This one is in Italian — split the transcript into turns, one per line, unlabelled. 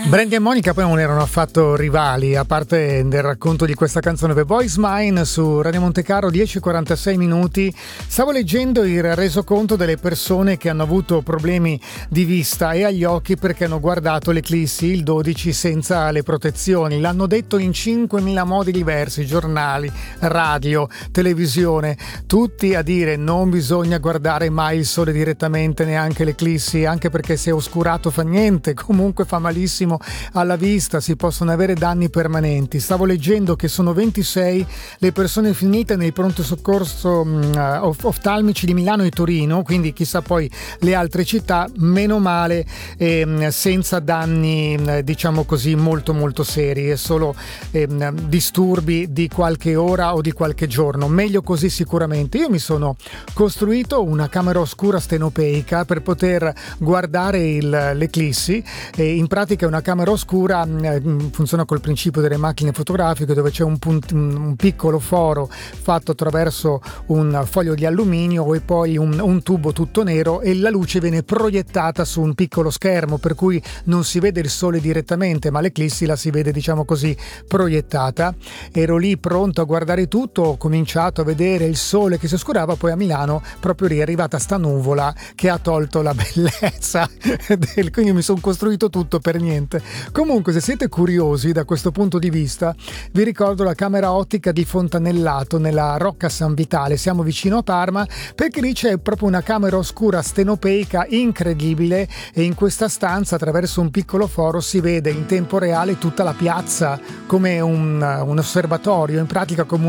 Brandy e Monica poi non erano affatto rivali, a parte del racconto di questa canzone The Boys Mine su Radio Montecarlo, 10:46 minuti. Stavo leggendo il resoconto delle persone che hanno avuto problemi di vista e agli occhi perché hanno guardato l'eclissi il 12 senza le protezioni. L'hanno detto in 5.000 modi diversi, giornali, radio, televisione, tutti a dire non bisogna guardare mai il sole direttamente, neanche l'eclissi, anche perché se è oscurato fa niente, comunque fa malissimo alla vista, si possono avere danni permanenti. Stavo leggendo che sono 26 le persone finite nei pronto soccorso oftalmici di Milano e Torino, quindi chissà poi le altre città, meno male, senza danni diciamo così molto molto seri, e solo disturbi di qualche ora o di qualche giorno, meglio così sicuramente. Io mi sono costruito una camera oscura stenopeica per poter guardare l'eclissi, in pratica è una camera oscura, funziona col principio delle macchine fotografiche, dove c'è un piccolo foro fatto attraverso un foglio di alluminio e poi un tubo tutto nero, e la luce viene proiettata su un piccolo schermo, per cui non si vede il sole direttamente, ma l'eclissi la si vede, diciamo così, proiettata. Ero lì pronto a guardare tutto, ho cominciato a vedere il sole che si oscurava, poi a Milano proprio lì è arrivata sta nuvola che ha tolto la bellezza quindi mi sono costruito tutto per niente. Comunque, se siete curiosi da questo punto di vista, vi ricordo la camera ottica di Fontanellato nella Rocca San Vitale, siamo vicino a Parma, perché lì c'è proprio una camera oscura stenopeica incredibile, e in questa stanza attraverso un piccolo foro si vede in tempo reale tutta la piazza come un osservatorio, in pratica come